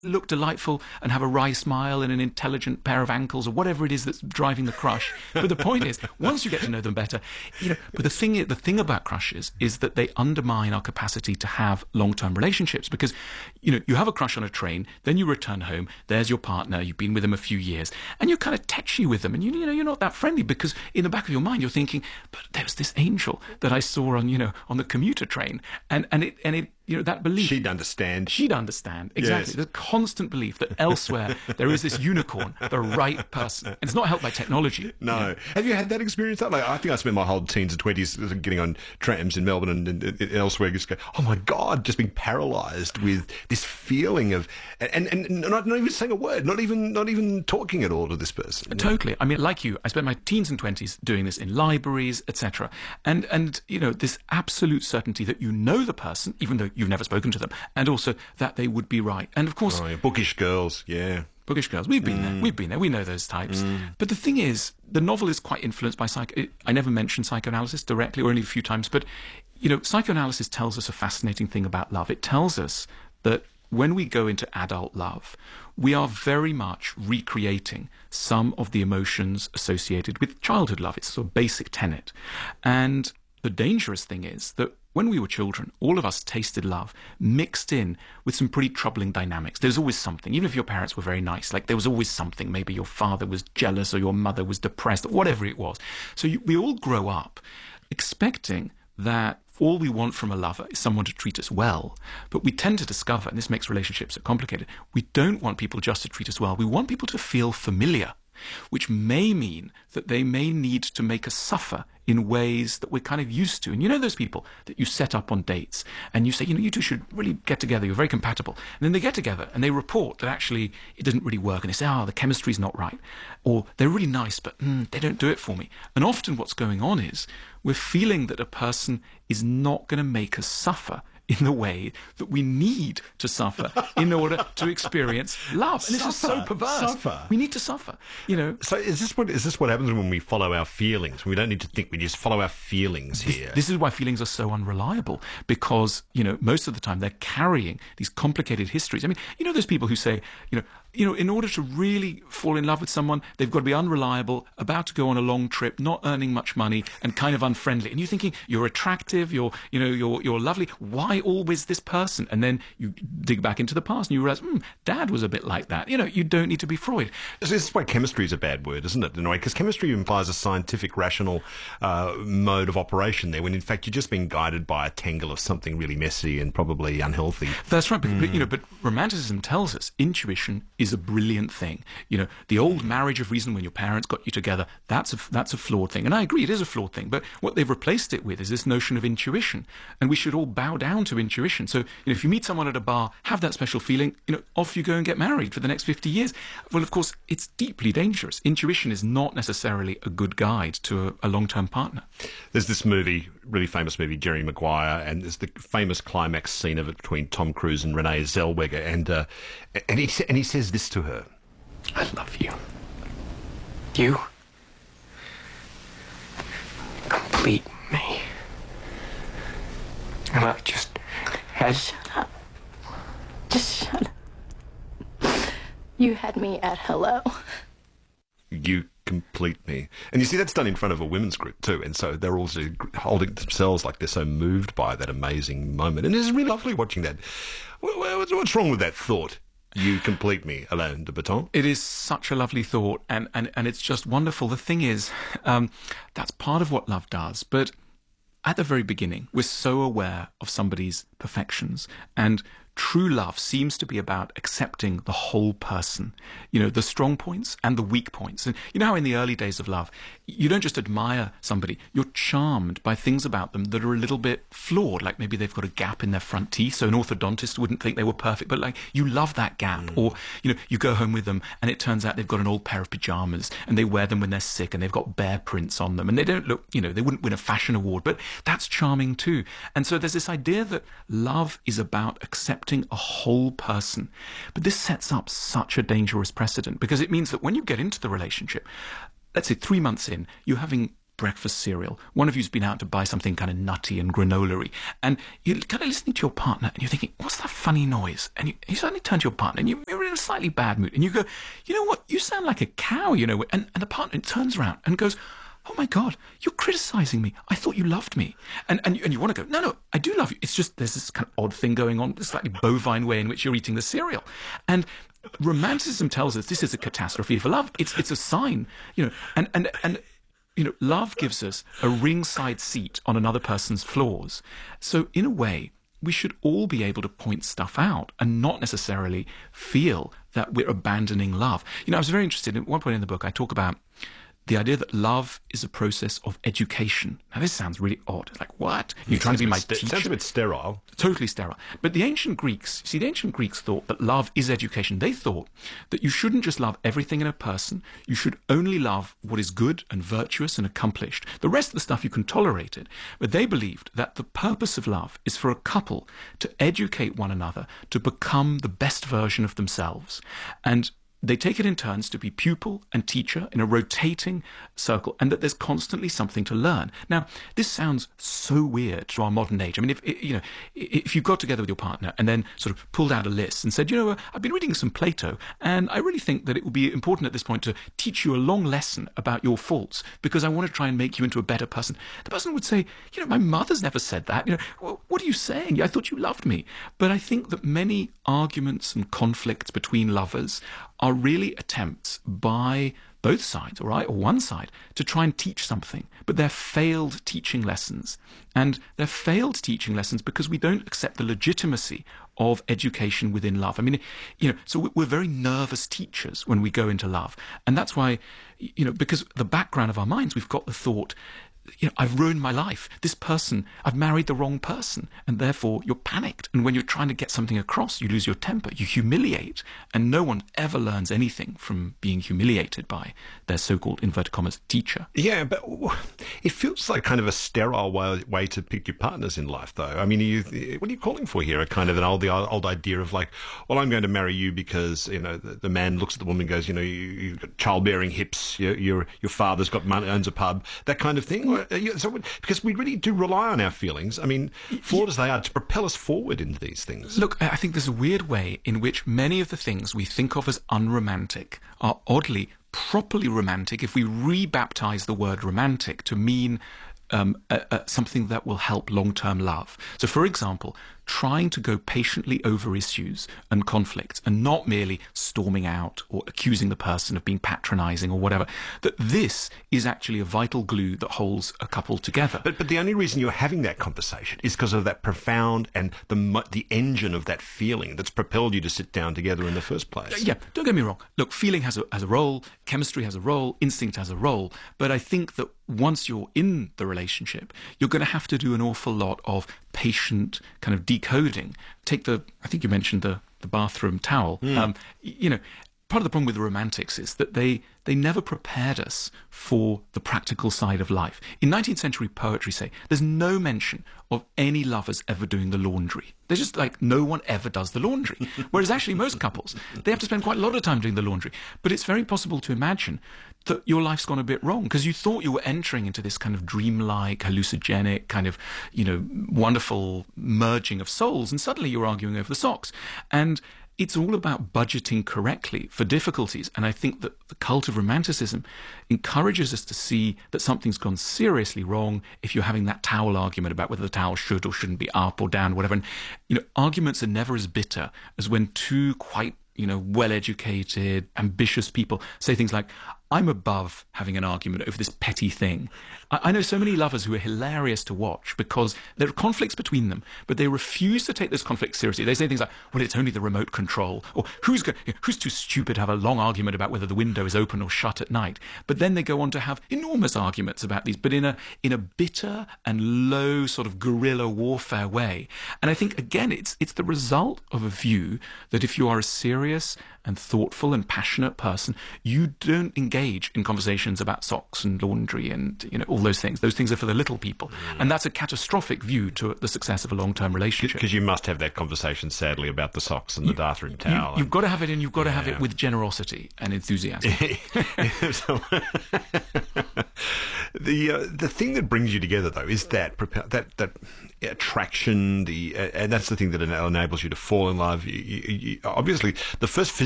look delightful and have a wry smile and an intelligent pair of ankles or whatever it is that's driving the crush. But the point is, once you get to know them better, but the thing about crushes is that they undermine our capacity to have long-term relationships, because, you have a crush on a train, then you return home, there's your partner, you've been with them a few years, and you're kind of tetchy with them, and you're not that friendly, because in the back of your mind you're thinking, but there was this angel that I saw on the commuter train, and it that belief. She'd understand. Exactly. Yes. The constant belief that elsewhere there is this unicorn, the right person. And it's not helped by technology. No. Have you had that experience? Like, I think I spent my whole teens and 20s getting on trams in Melbourne and elsewhere, just go, oh my God, just being paralysed with this feeling of, and not even saying a word, not even talking at all to this person. Totally. I mean, like you, I spent my teens and 20s doing this in libraries, etc. And this absolute certainty that you know the person, even though you've never spoken to them, and also that they would be right. And of course, bookish girls, yeah. Bookish girls. We've been there. We know those types. But the thing is, the novel is quite influenced by I never mentioned psychoanalysis directly, or only a few times, but psychoanalysis tells us a fascinating thing about love. It tells us that when we go into adult love, we are very much recreating some of the emotions associated with childhood love. It's a sort of basic tenet. And the dangerous thing is that when we were children, all of us tasted love mixed in with some pretty troubling dynamics. There's always something, even if your parents were very nice, like there was always something. Maybe your father was jealous or your mother was depressed, or whatever it was. So we all grow up expecting that all we want from a lover is someone to treat us well. But we tend to discover, and this makes relationships so complicated, we don't want people just to treat us well. We want people to feel familiar, which may mean that they may need to make us suffer in ways that we're kind of used to. And those people that you set up on dates and you say, you two should really get together, you're very compatible. And then they get together and they report that actually it doesn't really work. And they say, the chemistry's not right. Or they're really nice, but they don't do it for me. And often what's going on is we're feeling that a person is not going to make us suffer in the way that we need to suffer in order to experience love. And this is so perverse. Suffer. We need to suffer, So is this what happens when we follow our feelings? We don't need to think, we just follow our feelings here. This is why feelings are so unreliable, because, most of the time they're carrying these complicated histories. I mean, those people who say, in order to really fall in love with someone, they've got to be unreliable, about to go on a long trip, not earning much money, and kind of unfriendly. And you're thinking, you're attractive, you're lovely. Why always this person? And then you dig back into the past and you realize, Dad was a bit like that. You don't need to be Freud. This is why chemistry is a bad word, isn't it, in a way? Because chemistry implies a scientific, rational mode of operation there, when in fact you're just being guided by a tangle of something really messy and probably unhealthy. That's right. But romanticism tells us intuition is a brilliant thing. The old marriage of reason, when your parents got you together, that's a flawed thing. And I agree, it is a flawed thing. But what they've replaced it with is this notion of intuition. And we should all bow down to intuition. So, if you meet someone at a bar, have that special feeling, off you go and get married for the next 50 years. Well, of course, it's deeply dangerous. Intuition is not necessarily a good guide to a long-term partner. There's this movie, really famous movie, Jerry Maguire, and there's the famous climax scene of it between Tom Cruise and Renee Zellweger, and he says this to her: I love you. You complete me. And I just had... Shut up. Just shut up. You had me at hello. You complete me. And you see, that's done in front of a women's group too, and so they're also holding themselves like they're so moved by that amazing moment. And it's really lovely watching that. What's wrong with that thought? You complete me, Alain de Botton. It is such a lovely thought, and it's just wonderful. The thing is, that's part of what love does, but at the very beginning, we're so aware of somebody's perfections, and true love seems to be about accepting the whole person, the strong points and the weak points. And how in the early days of love, you don't just admire somebody, you're charmed by things about them that are a little bit flawed, like maybe they've got a gap in their front teeth, so an orthodontist wouldn't think they were perfect, but like you love that gap. Or, you go home with them and it turns out they've got an old pair of pajamas and they wear them when they're sick and they've got bear prints on them and they don't look, they wouldn't win a fashion award, but that's charming too. And so there's this idea that love is about accepting a whole person. But this sets up such a dangerous precedent, because it means that when you get into the relationship, let's say 3 months in, you're having breakfast cereal. One of you's been out to buy something kind of nutty and granola-y, and you're kind of listening to your partner, and you're thinking, what's that funny noise? And you suddenly turn to your partner, and you're in a slightly bad mood, and you go, you know what? You sound like a cow, you know. And the partner turns around and goes, oh my God, you're criticizing me. I thought you loved me. And you want to go, no, I do love you. It's just there's this kind of odd thing going on, this slightly bovine way in which you're eating the cereal. And romanticism tells us this is a catastrophe for love. It's a sign, you know, and you know, love gives us a ringside seat on another person's flaws. So in a way, we should all be able to point stuff out and not necessarily feel that we're abandoning love. You know, I was very interested at one point in the book, I talk about the idea that love is a process of education. Now, this sounds really odd. It's like, what? You're trying to be my teacher? Sounds a bit sterile. Totally sterile. But the ancient Greeks thought that love is education. They thought that you shouldn't just love everything in a person. You should only love what is good and virtuous and accomplished. The rest of the stuff, you can tolerate it. But they believed that the purpose of love is for a couple to educate one another to become the best version of themselves. And they take it in turns to be pupil and teacher in a rotating circle, and that there's constantly something to learn. Now, this sounds so weird to our modern age. I mean, if you got together with your partner and then sort of pulled out a list and said, you know, I've been reading some Plato, and I really think that it would be important at this point to teach you a long lesson about your faults because I want to try and make you into a better person. The person would say, you know, my mother's never said that. You know, well, what are you saying? I thought you loved me. But I think that many arguments and conflicts between lovers are really attempts by both sides, all right, or one side, to try and teach something. But they're failed teaching lessons. And they're failed teaching lessons because we don't accept the legitimacy of education within love. I mean, you know, so we're very nervous teachers when we go into love. And that's why, you know, because the background of our minds, we've got the thought, you know, I've ruined my life. This person, I've married the wrong person. And therefore, you're panicked. And when you're trying to get something across, you lose your temper, you humiliate. And no one ever learns anything from being humiliated by their so-called, inverted commas, teacher. Yeah, but it feels like kind of a sterile way to pick your partners in life, though. I mean, what are you calling for here? A kind of the old idea of like, well, I'm going to marry you because, you know, the man looks at the woman and goes, you know, you've got childbearing hips, your father's got money, owns a pub, that kind of thing. So, because we really do rely on our feelings, I mean, flawed as they are, to propel us forward into these things. Look, I think there's a weird way in which many of the things we think of as unromantic are oddly properly romantic if we rebaptize the word romantic to mean something that will help long-term love. So, for example, trying to go patiently over issues and conflicts and not merely storming out or accusing the person of being patronizing or whatever, that this is actually a vital glue that holds a couple together. But the only reason you're having that conversation is because of that profound and the engine of that feeling that's propelled you to sit down together in the first place. Yeah, don't get me wrong. Look, feeling has a role, chemistry has a role, instinct has a role, but I think that once you're in the relationship, you're going to have to do an awful lot of patient kind of decoding. I think you mentioned the bathroom towel. You know, part of the problem with the romantics is that they never prepared us for the practical side of life. In 19th century poetry, say, there's no mention of any lovers ever doing the laundry. There's just like no one ever does the laundry. Whereas actually most couples, they have to spend quite a lot of time doing the laundry. But it's very possible to imagine that your life's gone a bit wrong because you thought you were entering into this kind of dreamlike, hallucinogenic, kind of, you know, wonderful merging of souls, and suddenly you're arguing over the socks. And it's all about budgeting correctly for difficulties. And I think that the cult of romanticism encourages us to see that something's gone seriously wrong if you're having that towel argument about whether the towel should or shouldn't be up or down, whatever. And, you know, arguments are never as bitter as when two quite, you know, well-educated, ambitious people say things like, I'm above having an argument over this petty thing. I know so many lovers who are hilarious to watch because there are conflicts between them, but they refuse to take those conflicts seriously. They say things like, well, it's only the remote control, or who's too stupid to have a long argument about whether the window is open or shut at night. But then they go on to have enormous arguments about these, but in a bitter and low sort of guerrilla warfare way. And I think, again, it's the result of a view that if you are a serious and thoughtful and passionate person, you don't engage in conversations about socks and laundry and, you know, all those things. Those things are for the little people. And that's a catastrophic view to the success of a long-term relationship. Because you must have that conversation, sadly, about the socks and the bathroom towel. You've got to have it, and you've got to have it with generosity and enthusiasm. The thing that brings you together, though, is that attraction. And that's the thing that enables you to fall in love. Obviously, the first